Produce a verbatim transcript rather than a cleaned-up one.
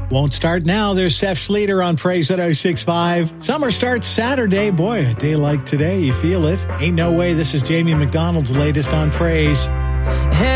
Won't start now. There's Seth Schleter on Praise at oh six five. Summer starts Saturday. Boy, a day like today, you feel it. Ain't no way. This is Jamie McDonald's latest on Praise.